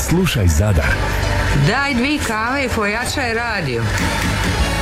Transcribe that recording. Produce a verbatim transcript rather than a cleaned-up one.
Slušaj Zadar. Daj dvi kave i pojačaj radio.